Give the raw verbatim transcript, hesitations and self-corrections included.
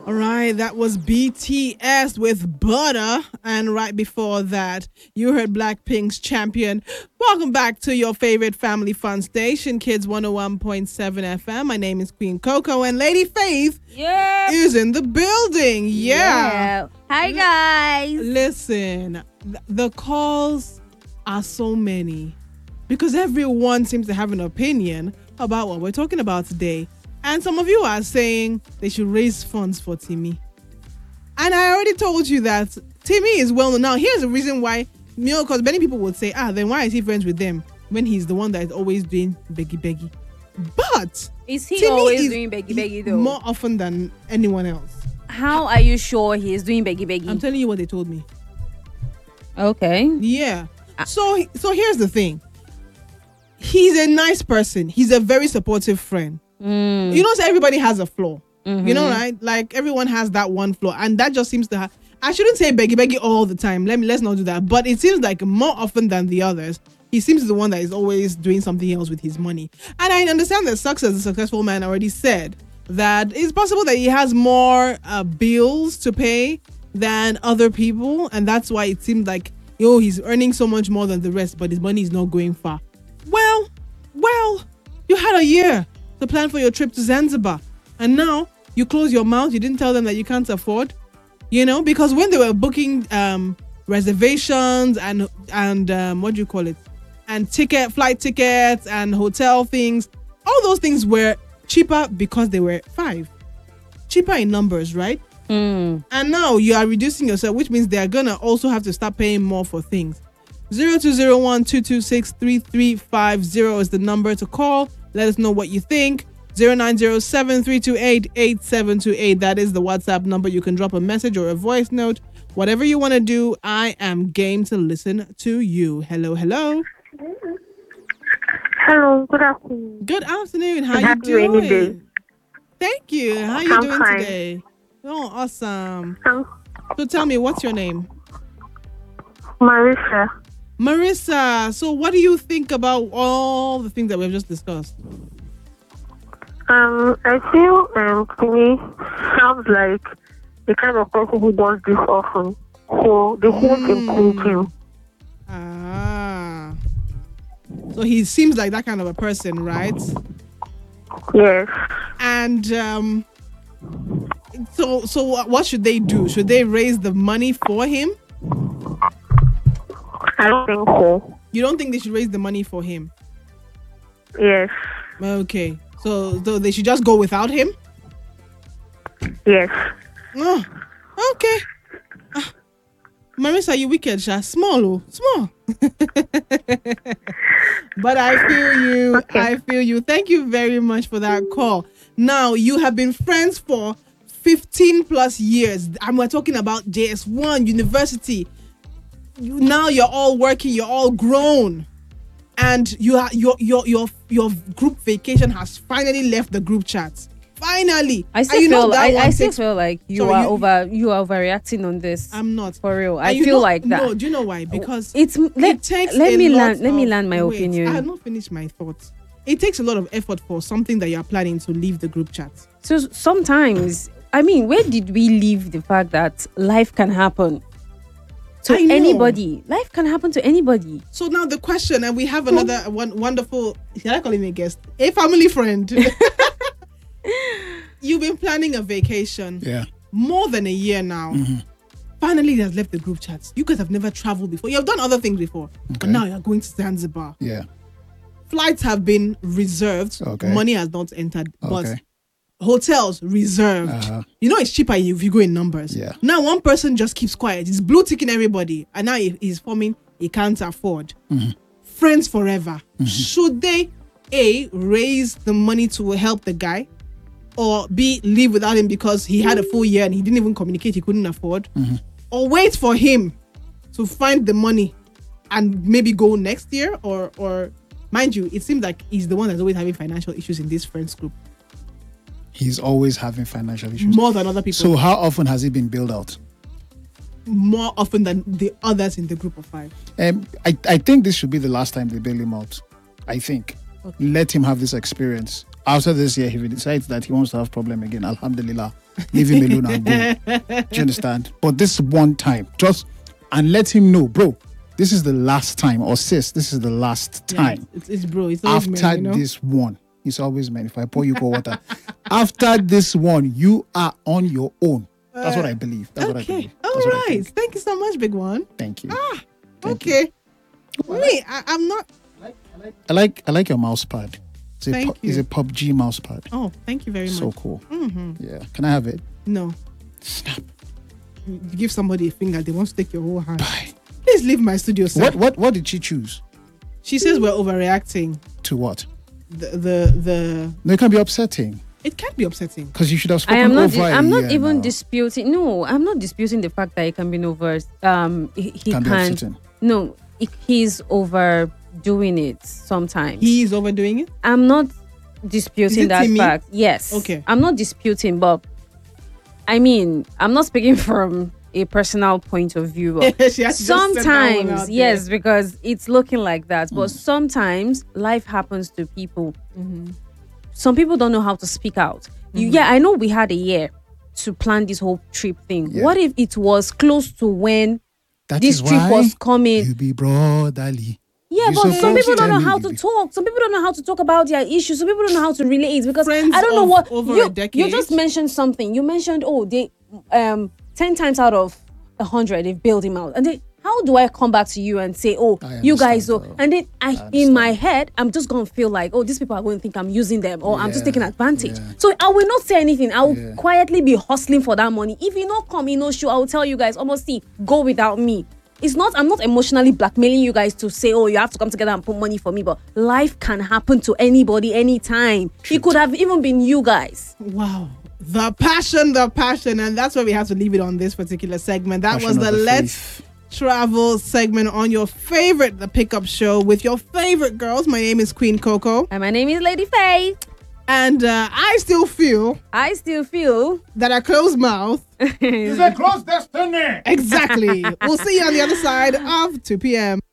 All right, that was B T S with Butter. And right before that, you heard Blackpink's Champion. Welcome back to your favorite family fun station, Kids one oh one point seven F M. My name is Queen Coco, and Lady Faith yep. is in the building. Yeah. yeah. Hi, guys. Listen, th- the calls are so many because everyone seems to have an opinion about what we're talking about today. And some of you are saying they should raise funds for Timmy. And I already told you that Timmy is well known. Now, here's the reason why, you know, because many people would say, ah, then why is he friends with them when he's the one that is always doing beggy beggy? But is he Timmy always is doing beggy beggy though? More often than anyone else. How are you sure he is doing beggy beggy? I'm telling you what they told me. Okay. Yeah. So, so here's the thing. He's a nice person. He's a very supportive friend. Mm. You know, so everybody has a flaw. Mm-hmm. You know, right? Like everyone has that one flaw, and that just seems to have. I shouldn't say beggy beggy all the time. Let me let's not do that. But it seems like more often than the others, he seems the one that is always doing something else with his money. And I understand that Success, the successful man, already said that it's possible that he has more uh, bills to pay than other people, and that's why it seemed like yo he's earning so much more than the rest, but his money is not going far. Well, well, you had a year to plan for your trip to Zanzibar, and now you close your mouth. You didn't tell them that you can't afford, you know, because when they were booking um reservations and and um what do you call it, and ticket flight tickets and hotel things, all those things were cheaper because they were five cheaper in numbers, right? Mm. And now you are reducing yourself, which means they are gonna also have to start paying more for things. Zero two zero one two two six three three five zero is the number to call. Let us know what you think. Zero nine zero seven three two eight eight seven two eight. That is the WhatsApp number. You can drop a message or a voice note. Whatever you want to do, I am game to listen to you. Hello, hello. Hello, good afternoon. Good afternoon. How Happy you rainy day. doing? Thank you. How you I'm doing fine. today? Oh, awesome. Um, So tell me, what's your name? Marissa. Marissa. So what do you think about all the things that we've just discussed? Um, I feel um Timmy sounds like the kind of person who does this often. So they won't Mm. include him. Ah. So he seems like that kind of a person, right? Yes. And um so so what what should they do? Should they raise the money for him? I don't think so. You don't think they should raise the money for him? Yes. Okay. So, so they should just go without him? Yes. Oh, okay. Ah, Marissa, you wicked, Sha. Small, oh, small. But I feel you. Okay. I feel you. Thank you very much for that call. Now, you have been friends for fifteen plus years. And we're talking about J S one University. You, now you're all working, you're all grown. And you are, your your your your group vacation has finally left the group chat. Finally. I still And you know feel that I, one I still takes- feel like you Sorry, are you- over you are overreacting on this. I'm not. For real. I And you feel know- like that. No, do you know why? Because it's it let, takes let a me lot land let me of- land my wait, opinion. I have not finished my thoughts. It takes a lot of effort for something that you're planning to leave the group chat. So sometimes, I mean, where did we leave the fact that life can happen to I know. anybody? Life can happen to anybody. So now the question, and we have another one wonderful, can I call him a guest? A family friend. You've been planning a vacation Yeah. more than a year now. Finally, it has left the group chats. You guys have never traveled before. You've done other things before. But Okay. now you're going to Zanzibar. Yeah. Flights have been reserved. Okay. Money has not entered. But Okay. hotels reserved. Uh-huh. You know it's cheaper if you go in numbers. Yeah. Now one person just keeps quiet. He's blue ticking everybody, and now he- he's forming he can't afford. Friends forever. Should they A, raise the money to help the guy, or B, leave without him because he had a full year and he didn't even communicate, he couldn't afford, or wait for him to find the money and maybe go next year, or or mind you, it seems like he's the one that's always having financial issues in this friends group He's always having financial issues. more than other people. So how often has he been bailed out? More often than the others in the group of five. Um, I, I think this should be the last time they bail him out. I think. Let him have this experience. after this year, if he decides that he wants to have problem again, alhamdulillah, leave him alone and go. Do you understand? But this one time, just and let him know, bro, this is the last time, or sis, this is the last time. Yeah, it's, it's bro. It's always After men, you know? this one, it's always men. If I pour you cold water, after this one, you are on your own. That's what I believe. That's what I Okay. believe. All That's what I right. think. Thank you so much, big one. Thank you. Ah, Thank you. okay. Me, I, I'm not. I like I like your mouse pad. It's a, Thank pu- it's you. a P U B G mouse pad. Oh, thank you very So much. cool. Mm-hmm. Yeah. Can I have it? No. Snap. You give somebody a finger, they want to take your whole hand. Bye. Please leave my studio, sir. What what what did she choose? She says we're overreacting. To what? The the the. No, it can be upsetting It can be upsetting. because you should have I spoken am not. over. Di- a I'm not year even now. disputing. No, I'm not disputing the fact that it can be over. Um, he, he Can be can. upsetting. No, he- he's overdoing it sometimes. He's overdoing it. I'm not Is disputing it that Timmy? fact. Yes. Okay. I'm not disputing, but I mean, I'm not speaking from a personal point of view. But She has to just set that one sometimes, out there. yes, because it's looking like that. Mm. But sometimes life happens to people. Mm-hmm. Some people don't know how to speak out. You, yeah, I know we had a year to plan this whole trip thing. Yeah. What if it was close to when That this is trip why was coming? You be brotherly. Yeah, You're but some supposed people to don't know tell how me to you be- talk. Some people don't know how to talk about their issues. Some people don't know how to relate because Friends I don't know of what over you, a decade. you just mentioned something. You mentioned oh they um ten times out of a hundred they've bailed him out, and then how do I come back to you and say oh I you guys oh understand, though. and then I, I in my understand. head I'm just gonna feel like oh these people are going to think I'm using them or I'm just Yeah, taking advantage. yeah. So I will not say anything. I will Yeah. quietly be hustling for that money. If you not come, you know, sure I will tell you guys almost see go without me. It's not, I'm not emotionally blackmailing you guys to say, oh, you have to come together and put money for me, but life can happen to anybody, anytime. It could have even been you guys. Wow. The passion, the passion. And that's where we have to leave it on this particular segment. That Passion was of the the Let's faith. Travel segment on your favorite, the pickup show with your favorite girls. My name is Queen Coco. And my name is Lady Faye. And uh, I still feel I still feel that a closed mouth. It's a close destiny. Exactly. We'll see you on the other side of two p.m.